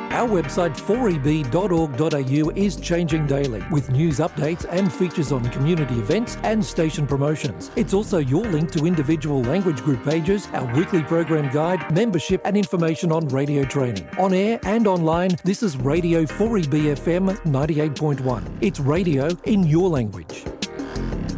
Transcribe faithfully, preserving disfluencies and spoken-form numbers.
Our website four e b dot org dot a u is changing daily with news updates and features on community events and station promotions. It's also your link to individual language group pages, our weekly program guide, membership and information on radio training. On air and online, this is Radio four E B F M ninety-eight point one. It's radio in your language.